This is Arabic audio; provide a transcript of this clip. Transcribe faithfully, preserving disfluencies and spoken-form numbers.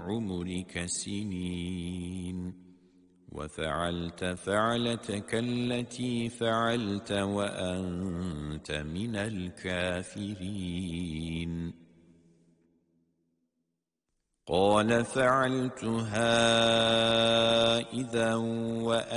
عمرك سنين وفعلت فعلتك التي فعلت وأنت من الكافرين قال فعلتها إذا وأنا